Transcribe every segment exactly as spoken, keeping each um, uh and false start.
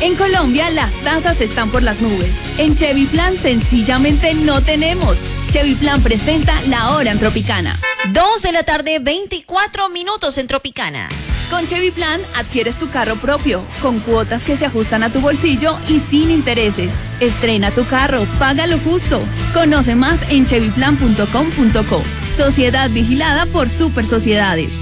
En Colombia las tasas están por las nubes. En Chevy Plan sencillamente no tenemos. Chevy Plan presenta La Hora en Tropicana. Dos de la tarde, veinticuatro minutos en Tropicana. Con Chevy Plan adquieres tu carro propio, con cuotas que se ajustan a tu bolsillo y sin intereses. Estrena tu carro, paga lo justo. Conoce más en chevy plan punto com punto co. Sociedad vigilada por Super Sociedades.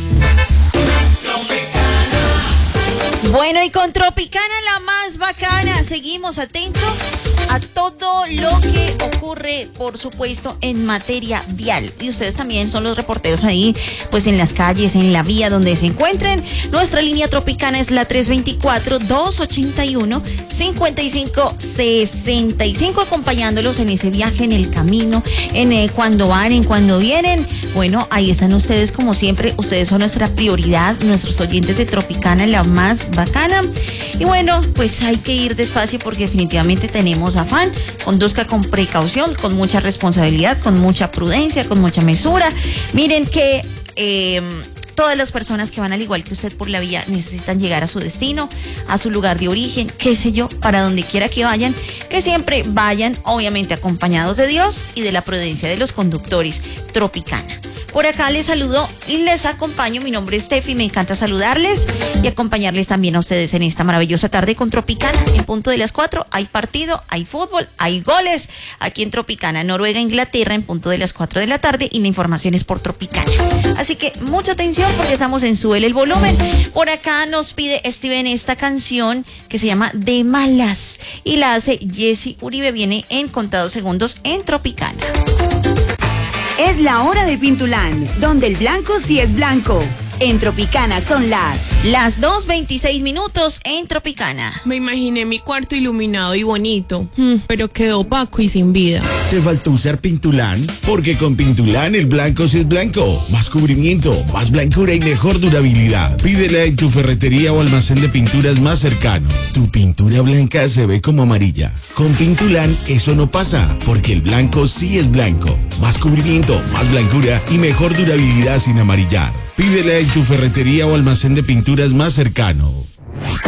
Bueno, y con Tropicana la más bacana, seguimos atentos a todo lo que ocurre, por supuesto, en materia vial. Y ustedes también son los reporteros ahí, pues en las calles, en la vía donde se encuentren. Nuestra línea Tropicana es la tres dos cuatro, dos ocho uno, cinco cinco seis cinco, acompañándolos en ese viaje, en el camino, en eh, cuando van, en cuando vienen. Bueno, ahí están ustedes como siempre. Ustedes son nuestra prioridad, nuestros oyentes de Tropicana, la más bacana. Y bueno, pues hay que ir despacio porque definitivamente tenemos afán. Conduzca con precaución, con mucha responsabilidad, con mucha prudencia, con mucha mesura. Miren que eh, todas las personas que van al igual que usted por la vía necesitan llegar a su destino, a su lugar de origen, qué sé yo, para donde quiera que vayan, que siempre vayan obviamente acompañados de Dios y de la prudencia de los conductores. Tropicana. Por acá les saludo y les acompaño. Mi nombre es Steffi, me encanta saludarles y acompañarles también a ustedes en esta maravillosa tarde con Tropicana. En punto de las cuatro hay partido, hay fútbol, hay goles aquí en Tropicana. Noruega, Inglaterra en punto de las cuatro de la tarde y la información es por Tropicana. Así que mucha atención porque estamos en Súbele el Volumen. Por acá nos pide Steven esta canción que se llama De Malas y la hace Jessy Uribe. Viene en contados segundos en Tropicana. Es la hora de Pintulán, donde el blanco sí es blanco. En Tropicana son las... Las dos veintiséis minutos en Tropicana. Me imaginé mi cuarto iluminado y bonito, pero quedó opaco y sin vida. ¿Te faltó usar Pintulán? Porque con Pintulán el blanco sí es blanco. Más cubrimiento, más blancura y mejor durabilidad. Pídela en tu ferretería o almacén de pinturas más cercano. Tu pintura blanca se ve como amarilla. Con Pintulán eso no pasa, porque el blanco sí es blanco. Más cubrimiento, más blancura y mejor durabilidad sin amarillar. Pídela en tu ferretería o almacén de pinturas más cercano.